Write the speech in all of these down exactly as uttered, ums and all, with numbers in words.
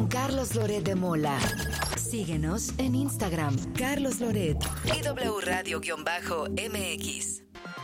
Carlos Loret de Mola. Síguenos en Instagram, Carlos Loret y W Radio-M X.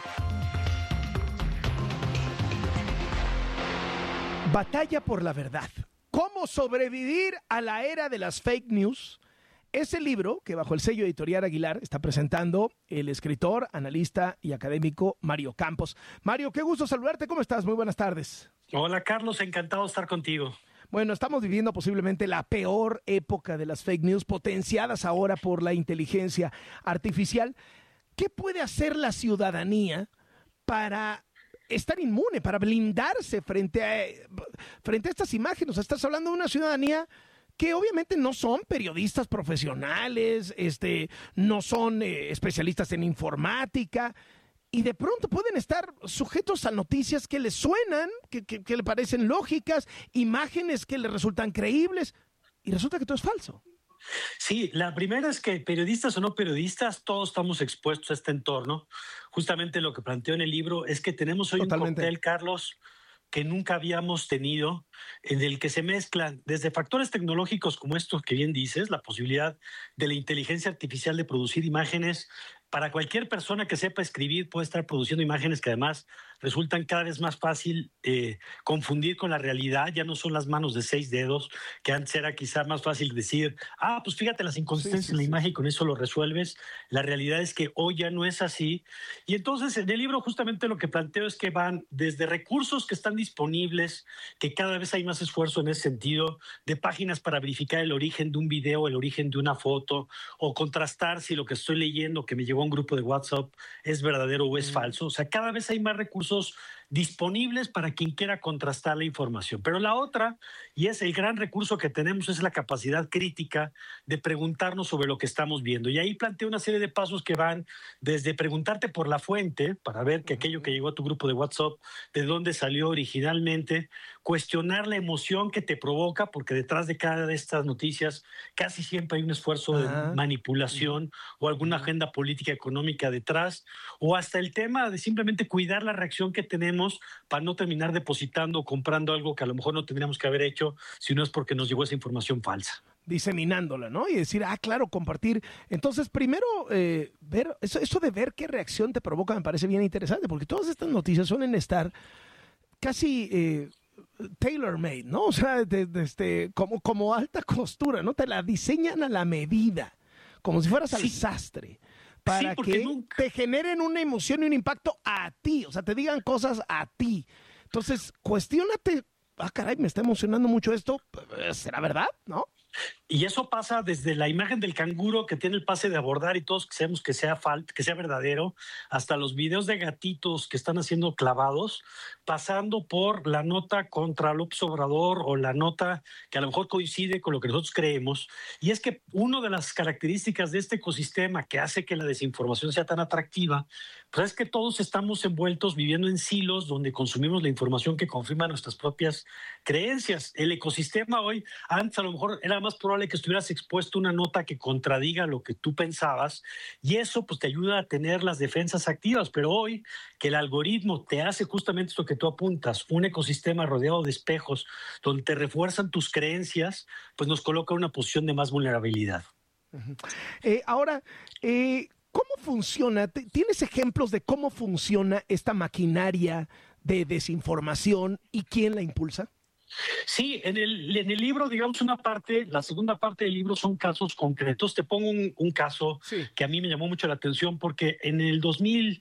Batalla por la verdad. ¿Cómo sobrevivir a la era de las fake news? Es el libro que bajo el sello editorial Aguilar está presentando el escritor, analista y académico Mario Campos. Mario, qué gusto saludarte. ¿Cómo estás? Muy buenas tardes. Hola, Carlos. Encantado de estar contigo. Bueno, estamos viviendo posiblemente la peor época de las fake news, potenciadas ahora por la inteligencia artificial. ¿Qué puede hacer la ciudadanía para estar inmune, para blindarse frente a, frente a estas imágenes? Estás hablando de una ciudadanía que obviamente no son periodistas profesionales, este, no son eh, especialistas en informática, y de pronto pueden estar sujetos a noticias que les suenan, que, que, que le parecen lógicas, imágenes que les resultan creíbles, y resulta que todo es falso. Sí, la primera es que periodistas o no periodistas, todos estamos expuestos a este entorno. Justamente lo que planteo en el libro es que tenemos hoy Totalmente. un cóctel, Carlos, que nunca habíamos tenido, en el que se mezclan desde factores tecnológicos como estos que bien dices, la posibilidad de la inteligencia artificial de producir imágenes. Para cualquier persona que sepa escribir puede estar produciendo imágenes que además resultan cada vez más fácil eh, confundir con la realidad. Ya no son las manos de seis dedos, que antes era quizá más fácil decir, ah, pues fíjate las inconsistencias sí, sí, en la sí. imagen y con eso lo resuelves. La realidad es que hoy ya no es así. Y entonces en el libro justamente lo que planteo es que van desde recursos que están disponibles, que cada vez hay más esfuerzo en ese sentido, de páginas para verificar el origen de un video, el origen de una foto, o contrastar si lo que estoy leyendo, que me llegó a un grupo de WhatsApp, es verdadero o es mm. falso. O sea, cada vez hay más recursos disponibles para quien quiera contrastar la información. Pero la otra, y es el gran recurso que tenemos, es la capacidad crítica de preguntarnos sobre lo que estamos viendo. Y ahí planteo una serie de pasos que van desde preguntarte por la fuente, para ver que aquello que llegó a tu grupo de WhatsApp, de dónde salió originalmente, cuestionar la emoción que te provoca, porque detrás de cada de estas noticias casi siempre hay un esfuerzo Ajá. de manipulación o alguna agenda política económica detrás, o hasta el tema de simplemente cuidar la reacción que tenemos para no terminar depositando o comprando algo que a lo mejor no tendríamos que haber hecho si no es porque nos llegó esa información falsa. Diseminándola, ¿no? Y decir, ah, claro, compartir. Entonces, primero, eh, ver eso, eso de ver qué reacción te provoca me parece bien interesante, porque todas estas noticias suelen estar casi eh, tailor-made, ¿no? O sea, de, de este, como, como alta costura, ¿no? Te la diseñan a la medida, como si fueras sí. al sastre. Para sí, que nunca... te generen una emoción y un impacto a ti, o sea, te digan cosas a ti. Entonces, cuestiónate, ah, caray, me está emocionando mucho esto, ¿será verdad? ¿No? Y eso pasa desde la imagen del canguro que tiene el pase de abordar y todos queremos que sea fal- que sea verdadero, hasta los videos de gatitos que están haciendo clavados, pasando por la nota contra López Obrador o la nota que a lo mejor coincide con lo que nosotros creemos. Y es que una de las características de este ecosistema que hace que la desinformación sea tan atractiva, pues es que todos estamos envueltos viviendo en silos donde consumimos la información que confirma nuestras propias creencias. El ecosistema hoy, antes a lo mejor era más probable que estuvieras expuesto a una nota que contradiga lo que tú pensabas, y eso pues te ayuda a tener las defensas activas. Pero hoy que el algoritmo te hace justamente esto que tú apuntas, un ecosistema rodeado de espejos donde te refuerzan tus creencias, pues nos coloca en una posición de más vulnerabilidad. Uh-huh. Eh, ahora, eh, ¿cómo funciona? ¿Tienes ejemplos de cómo funciona esta maquinaria de desinformación y quién la impulsa? Sí, en el, en el libro, digamos, una parte, la segunda parte del libro son casos concretos. Te pongo un, un caso sí. que a mí me llamó mucho la atención porque en el dos mil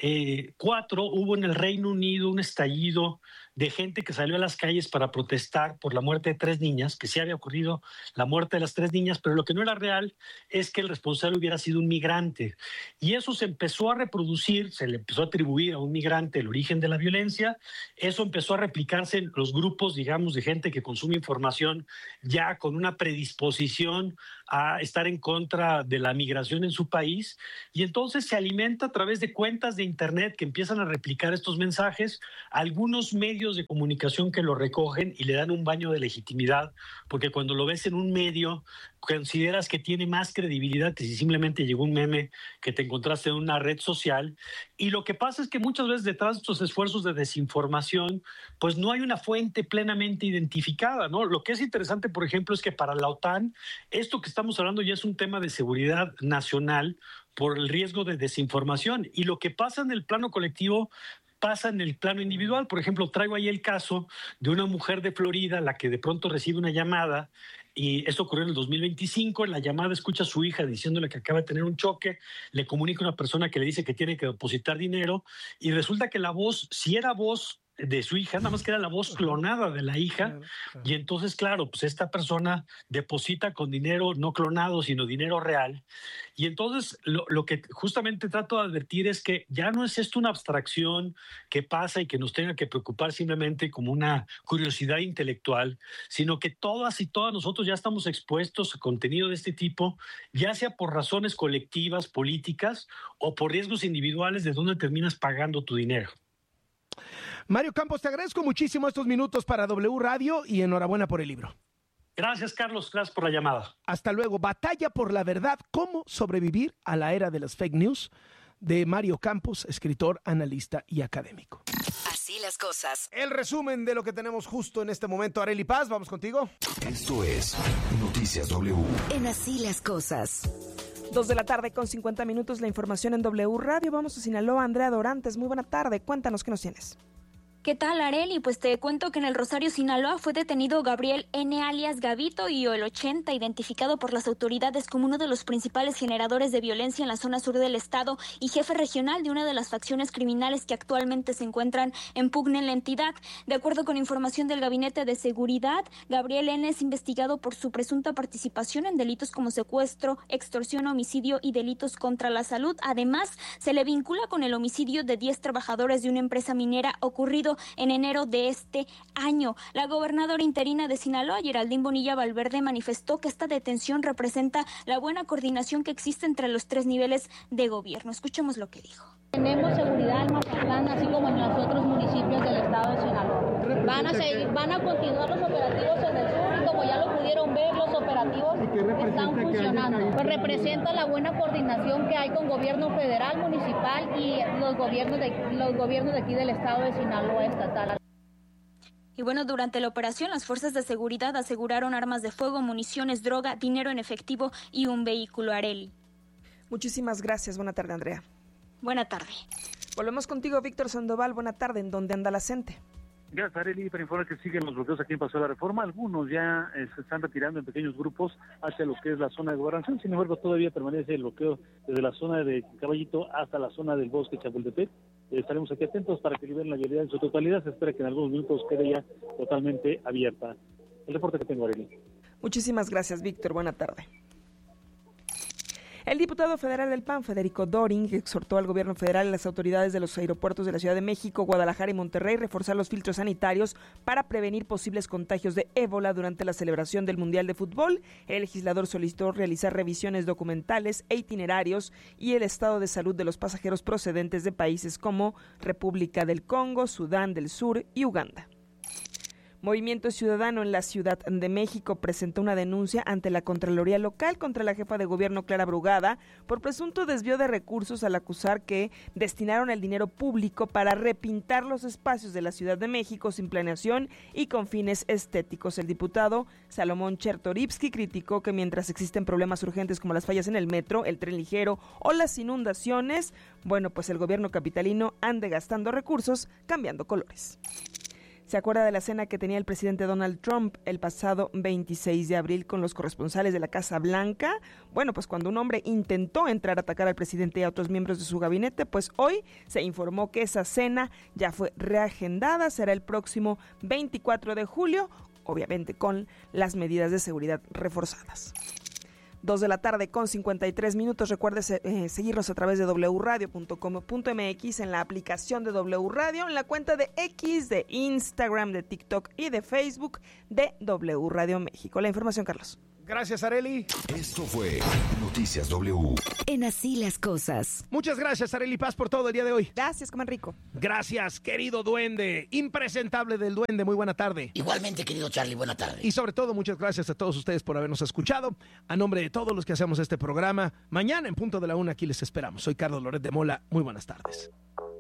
cuatro hubo en el Reino Unido un estallido de gente que salió a las calles para protestar por la muerte de tres niñas, que sí había ocurrido la muerte de las tres niñas, pero lo que no era real es que el responsable hubiera sido un migrante. Y eso se empezó a reproducir, se le empezó a atribuir a un migrante el origen de la violencia, eso empezó a replicarse en los grupos, digamos, de gente que consume información ya con una predisposición a estar en contra de la migración en su país, y entonces se alimenta a través de cuentas de de Internet que empiezan a replicar estos mensajes, algunos medios de comunicación que lo recogen y le dan un baño de legitimidad, porque cuando lo ves en un medio, consideras que tiene más credibilidad que si simplemente llegó un meme que te encontraste en una red social. Y lo que pasa es que muchas veces detrás de estos esfuerzos de desinformación, pues no hay una fuente plenamente identificada, ¿no? Lo que es interesante, por ejemplo, es que para la OTAN, esto que estamos hablando ya es un tema de seguridad nacional por el riesgo de desinformación. Y lo que pasa en el plano colectivo pasa en el plano individual. Por ejemplo, traigo ahí el caso de una mujer de Florida, la que de pronto recibe una llamada, y esto ocurrió en el dos mil veinticinco, en la llamada escucha a su hija diciéndole que acaba de tener un choque, le comunica a una persona que le dice que tiene que depositar dinero, y resulta que la voz, si era voz de su hija, nada más que era la voz clonada de la hija, claro, claro. Y entonces, claro, pues esta persona deposita con dinero no clonado, sino dinero real, y entonces lo, lo que justamente trato de advertir es que ya no es esto una abstracción que pasa y que nos tenga que preocupar simplemente como una curiosidad intelectual, sino que todas y todas nosotros ya estamos expuestos a contenido de este tipo, ya sea por razones colectivas, políticas, o por riesgos individuales de dónde terminas pagando tu dinero. Mario Campos, te agradezco muchísimo estos minutos para W Radio y enhorabuena por el libro. Gracias, Carlos. Gracias por la llamada. Hasta luego. Batalla por la verdad, cómo sobrevivir a la era de las fake news, de Mario Campos, escritor, analista y académico. Así las cosas. El resumen de lo que tenemos justo en este momento. Arely Paz, vamos contigo. Esto es Noticias W. En Así las cosas. Dos de la tarde con cincuenta minutos, la información en W Radio. Vamos a Sinaloa. Andrea Dorantes, muy buena tarde. Cuéntanos qué nos tienes. ¿Qué tal, Arely? Pues te cuento que en el Rosario, Sinaloa, fue detenido Gabriel N. alias Gabito y el ochenta, identificado por las autoridades como uno de los principales generadores de violencia en la zona sur del estado y jefe regional de una de las facciones criminales que actualmente se encuentran en pugna en la entidad. De acuerdo con información del Gabinete de Seguridad, Gabriel N. es investigado por su presunta participación en delitos como secuestro, extorsión, homicidio y delitos contra la salud. Además, se le vincula con el homicidio de diez trabajadores de una empresa minera ocurrido en enero de este año. La gobernadora interina de Sinaloa, Geraldine Bonilla Valverde, manifestó que esta detención representa la buena coordinación que existe entre los tres niveles de gobierno. Escuchemos lo que dijo. Tenemos seguridad en Mazatlán, así como en los otros municipios del estado de Sinaloa. Van a seguir, van a continuar los operativos en el sur y como ya lo pudieron ver, los operativos están funcionando. Pues representa la buena coordinación que hay con gobierno federal, municipal y los gobiernos de, los gobiernos de aquí del estado de Sinaloa estatal. Y bueno, durante la operación, las fuerzas de seguridad aseguraron armas de fuego, municiones, droga, dinero en efectivo y un vehículo. Arely. Muchísimas gracias. Buena tarde, Andrea. Buena tarde. Volvemos contigo, Víctor Sandoval. Buena tarde. ¿En dónde anda la gente? Gracias, Arely, para informar que siguen los bloqueos aquí en Paseo de la Reforma. Algunos ya eh, se están retirando en pequeños grupos hacia lo que es la zona de gobernación. Sin embargo, todavía permanece el bloqueo desde la zona de Caballito hasta la zona del bosque Chapultepec. Eh, estaremos aquí atentos para que liberen la vialidad en su totalidad. Se espera que en algunos minutos quede ya totalmente abierta. El reporte que tengo, Arely. Muchísimas gracias, Víctor. Buena tarde. El diputado federal del P A N, Federico Doring, exhortó al gobierno federal y a las autoridades de los aeropuertos de la Ciudad de México, Guadalajara y Monterrey reforzar los filtros sanitarios para prevenir posibles contagios de ébola durante la celebración del Mundial de Fútbol. El legislador solicitó realizar revisiones documentales e itinerarios y el estado de salud de los pasajeros procedentes de países como República del Congo, Sudán del Sur y Uganda. Movimiento Ciudadano en la Ciudad de México presentó una denuncia ante la Contraloría Local contra la jefa de gobierno Clara Brugada por presunto desvío de recursos al acusar que destinaron el dinero público para repintar los espacios de la Ciudad de México sin planeación y con fines estéticos. El diputado Salomón Chertorivsky criticó que mientras existen problemas urgentes como las fallas en el metro, el tren ligero o las inundaciones, bueno, pues el gobierno capitalino ande gastando recursos cambiando colores. ¿Se acuerda de la cena que tenía el presidente Donald Trump el pasado veintiséis de abril con los corresponsales de la Casa Blanca? Bueno, pues cuando un hombre intentó entrar a atacar al presidente y a otros miembros de su gabinete, pues hoy se informó que esa cena ya fue reagendada, será el próximo veinticuatro de julio, obviamente con las medidas de seguridad reforzadas. Dos de la tarde con cincuenta y tres minutos. Recuerde eh, seguirnos a través de doble u radio punto com punto m x, en la aplicación de W Radio, en la cuenta de X, de Instagram, de TikTok y de Facebook de W Radio México. La información, Carlos. Gracias, Arely. Esto fue Noticias W. En Así las Cosas. Muchas gracias, Arely Paz, por todo el día de hoy. Gracias, coman rico. Gracias, querido duende, impresentable del duende, muy buena tarde. Igualmente, querido Charlie, buena tarde. Y sobre todo, muchas gracias a todos ustedes por habernos escuchado. A nombre de todos los que hacemos este programa, mañana en punto de la una aquí les esperamos. Soy Carlos Loret de Mola, muy buenas tardes.